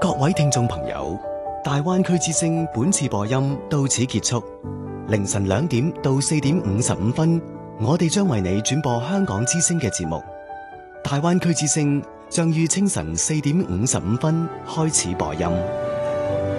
各位聽眾朋友，大灣區之聲本次播音到此結束。凌晨2點到4點55分，我哋將為你轉播香港之聲嘅節目。大灣區之聲將於清晨4點55分開始播音。